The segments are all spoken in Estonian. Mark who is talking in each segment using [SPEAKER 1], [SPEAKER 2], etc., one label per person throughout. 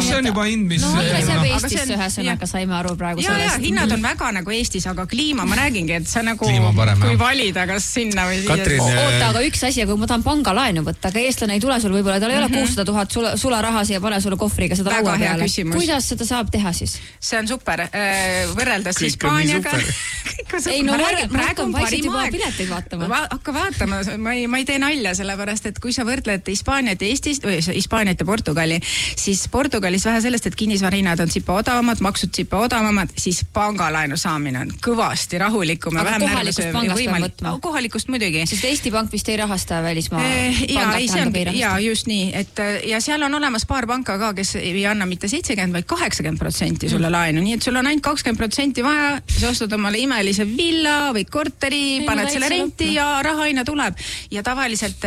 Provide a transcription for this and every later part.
[SPEAKER 1] see on juba hind, mis...
[SPEAKER 2] No Andres jääb Eestisse ühesõnaga, saime aru praegu sellest.
[SPEAKER 3] Ja, hinnad on väga nagu Eestis, aga kliima, ma räägingi, et see nagu, kui valida, kas sinna või
[SPEAKER 2] siia. Oota, aga üks asi, kui ma tahan pangalaenu võtta, aga eestlane ei tule sul võib-olla, tal ei ole 600 000 sularaha siia, pane sulle kohvriga seda laua peale. Kuidas seda saab teha siis?
[SPEAKER 3] See on super. Võrreldes Hispaaniaga.
[SPEAKER 2] Ei, no praegu on paisad juba pileteid vaatama.
[SPEAKER 3] Hakka vaatama, ma ei tee nalja, sellepärast, et kui sa võrdled Hispaaniat ja Eestist, või Hispaaniat ja Portugali, siis Portugalis vähe sellest, et kinnisvarahinnad on tsipa odavamad, maksud tsipa odavamad, siis pangalaenu saamine on kõvasti rahulikum.
[SPEAKER 2] Aga kohalikust pangast peab võtma?
[SPEAKER 3] Kohalikust muidugi.
[SPEAKER 2] Sest Eesti Pank vist ei rahasta välismaa
[SPEAKER 3] ja just nii, et ja seal on olemas paar panka ka, kes ei anna mitte 70, vaid 80% sulle laenu, nii et sul on ainult 20% vaja, sa ostad omale imelise villa või korteri, paned selle renti ja raha aina tuleb. Ja tavaliselt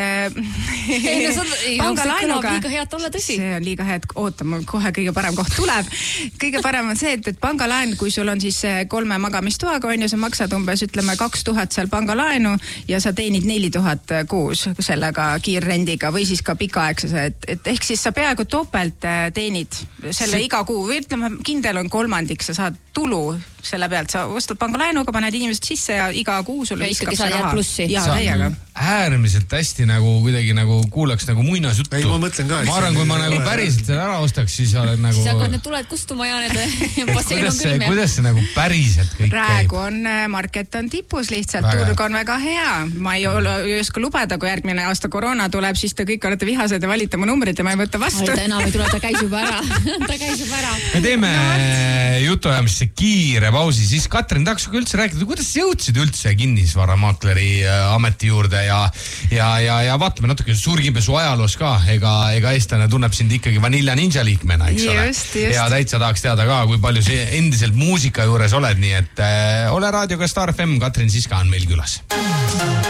[SPEAKER 3] pangalaenuga see on liiga hea, et ootama, kohe kõige parem koht tuleb. Kõige parem on see, et pangalaen, kui sul on siis 3 magamistoaga on ju, sa maksad umbes, ütleme, 2000 seal pangalaenu ja sa teenid 4000 kuus sellega kiirrendiga või siis ka pikaaegsese, et ehk siis sa peaaegu topelt teenid selle iga kuu või ütleme, kindel on 1/3, sa saad tulu selle pealt, sa ostad pangalaenuga, paned inimesed sisse ja iga kuu sulle viskab see raha. Ja täiega.
[SPEAKER 1] Äärmiselt hästi nagu kuidagi nagu kuulaks nagu muinasjuttu.
[SPEAKER 4] Ei, ma mõtlen ka.
[SPEAKER 1] Ma arvan, kui ma nagu päriselt selle ära ostaks, siis olen nagu...
[SPEAKER 2] Siis hakkavad need tuled kustuma ja
[SPEAKER 1] kuidas see nagu päriselt kõik
[SPEAKER 3] praegu on, market on tipus lihtsalt, turg on väga hea. Ma ei oska lubada, kui järgmine aasta koroona tuleb, siis te kõik olete vihased ja valite mu numbrid ja ma ei võta vastu.
[SPEAKER 2] Ta enam ei tule, ta käis juba ära.
[SPEAKER 1] Me teeme jutuajamisse kiire pausi, siis Katrin tahaks üldse rääkida, kuidas jõudsid üldse kinnisvaramakleri ameti juurde ja vaatame natuke surgipesu ajaloos ka, ega eestlane tunneb sind ikkagi Vanilla Ninja liikmena, eks ole. Ja täitsa tahaks teada ka, kui palju see endiselt muusika juures oled, nii et ole raadioga Star FM, Katrin Siska on meil külas.